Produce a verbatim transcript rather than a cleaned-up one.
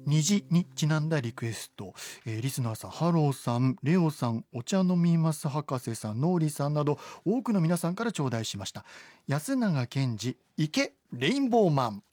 虹にちなんだリクエスト、えーリスナーさん、ハローさん、レオさん、お茶飲みます博士さん、ノーリさんなど多くの皆さんから頂戴しました。安永健二、池レインボーマン。